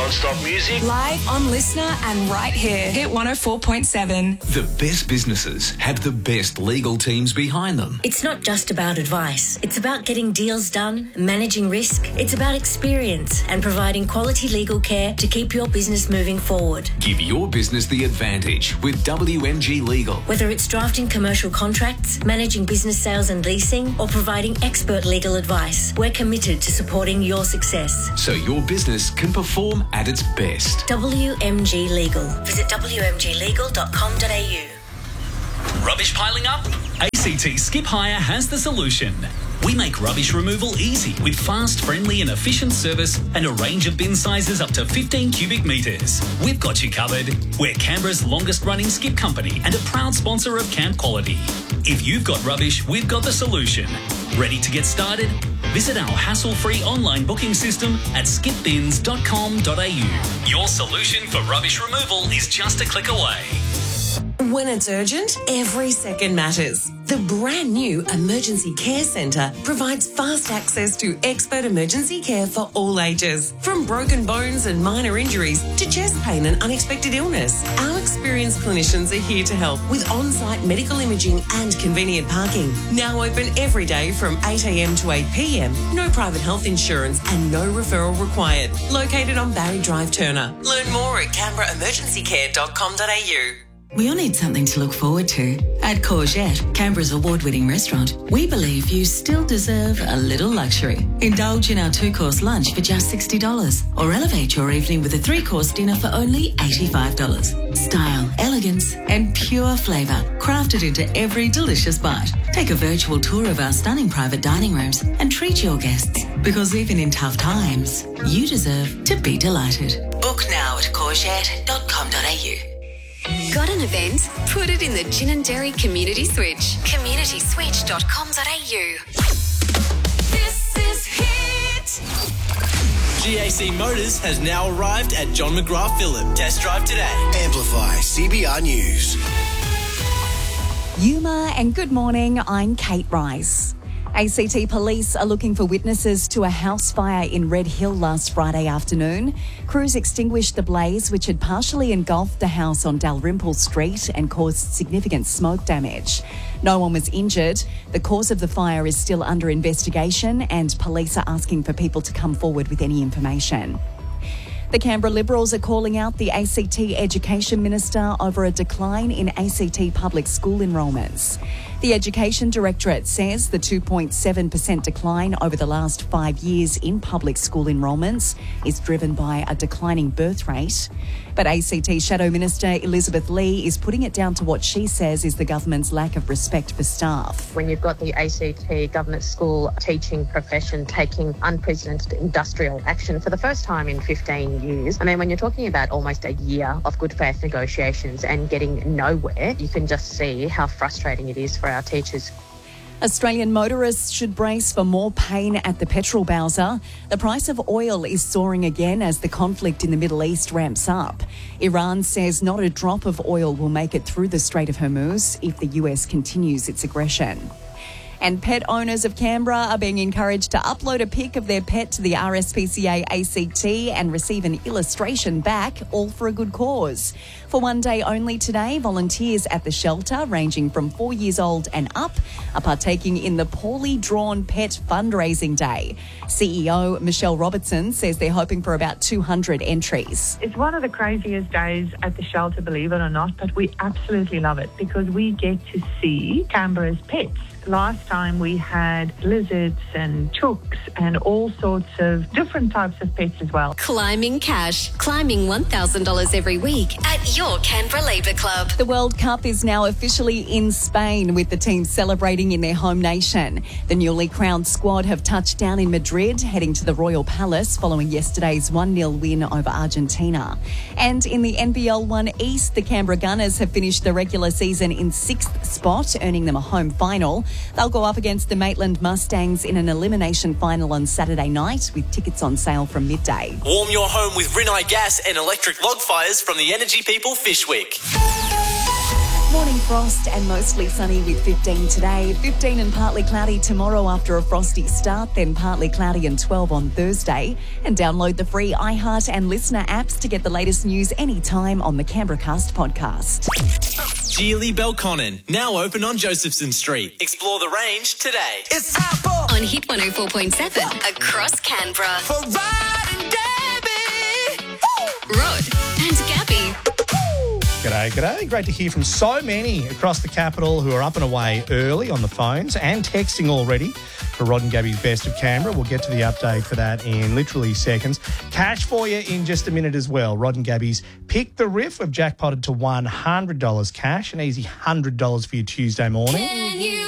Non-stop music. Live on Listener and right here. Hit 104.7. The best businesses have the best legal teams behind them. It's not just about advice. It's about getting deals done, managing risk. It's about experience and providing quality legal care to keep your business moving forward. Give your business the advantage with WMG Legal. Whether it's drafting commercial contracts, managing business sales and leasing, or providing expert legal advice, we're committed to supporting your success. So your business can perform at its best. WMG Legal. Visit wmglegal.com.au. Rubbish piling up? ACT Skip Hire has the solution. We make rubbish removal easy with fast, friendly and efficient service and a range of bin sizes up to 15 cubic metres. We've got you covered. We're Canberra's longest running skip company and a proud sponsor of Camp Quality. If you've got rubbish, we've got the solution. Ready to get started? Visit our hassle-free online booking system at skipbins.com.au. Your solution for rubbish removal is just a click away. When it's urgent, every second matters. The brand new Emergency Care Centre provides fast access to expert emergency care for all ages. From broken bones and minor injuries to chest pain and unexpected illness, our experienced clinicians are here to help with on-site medical imaging and convenient parking. Now open every day from 8 a.m. to 8 p.m. No private health insurance and no referral required. Located on Barry Drive, Turner. Learn more at canberraemergencycare.com.au. We all need something to look forward to. At Courgette, Canberra's award-winning restaurant, we believe you still deserve a little luxury. Indulge in our 2-course lunch for just $60 or elevate your evening with a 3-course dinner for only $85. Style, elegance and pure flavour crafted into every delicious bite. Take a virtual tour of our stunning private dining rooms and treat your guests, because even in tough times, you deserve to be delighted. Book now at courgette.com.au. Got an event? Put it in the Gin and Dairy Community Switch. communityswitch.com.au. This is Hit. GAC Motors has now arrived at John McGrath Phillip. Test drive today. Amplify CBR News. Yuma and good morning, I'm Kate Rice. ACT Police are looking for witnesses to a house fire in Red Hill last Friday afternoon. Crews extinguished the blaze, which had partially engulfed the house on Dalrymple Street and caused significant smoke damage. No one was injured. The cause of the fire is still under investigation and police are asking for people to come forward with any information. The Canberra Liberals are calling out the ACT Education Minister over a decline in ACT public school enrolments. The Education Directorate says the 2.7% decline over the last 5 years in public school enrolments is driven by a declining birth rate. But ACT Shadow Minister Elizabeth Lee is putting it down to what she says is the government's lack of respect for staff. When you've got the ACT government school teaching profession taking unprecedented industrial action for the first time in 15 years, I mean, when you're talking about almost a year of good faith negotiations and getting nowhere, you can just see how frustrating it is for our teachers. Australian motorists should brace for more pain at the petrol bowser. The price of oil is soaring again as the conflict in the Middle East ramps up. Iran says not a drop of oil will make it through the Strait of Hormuz if the US continues its aggression. And pet owners of Canberra are being encouraged to upload a pic of their pet to the RSPCA ACT and receive an illustration back, all for a good cause. For one day only today, volunteers at the shelter, ranging from 4 years old and up, are partaking in the Poorly Drawn Pet Fundraising Day. CEO Michelle Robertson says they're hoping for about 200 entries. It's one of the craziest days at the shelter, believe it or not, but we absolutely love it because we get to see Canberra's pets. Last time we had lizards and chooks and all sorts of different types of pets as well. Climbing cash. Climbing $1,000 every week at your Canberra Labour Club. The World Cup is now officially in Spain, with the team celebrating in their home nation. The newly crowned squad have touched down in Madrid, heading to the Royal Palace following yesterday's 1-0 win over Argentina. And in the NBL 1 East, the Canberra Gunners have finished the regular season in 6th spot, earning them a home final. They'll go up against the Maitland Mustangs in an elimination final on Saturday night, with tickets on sale from midday. Warm your home with Rinnai gas and electric log fires from the Energy People Fish Week. Morning frost and mostly sunny with 15 today, 15 and partly cloudy tomorrow after a frosty start, then partly cloudy and 12 on Thursday. And download the free iHeart and Listener apps to get the latest news anytime on the Canberra Cast podcast. Geely Belconnen, now open on Josephson Street. Explore the range today. It's on Hit 104.7 across Canberra. For Rod and Gabby. Rod and Gabby. G'day. Great to hear from so many across the capital who are up and away early on the phones and texting already for Rod and Gabby's Best of Canberra. We'll get to the update for that in literally seconds. Cash for you in just a minute as well. Rod and Gabby's Pick the Riff. We've jackpotted to $100 cash, an easy $100 for your Tuesday morning.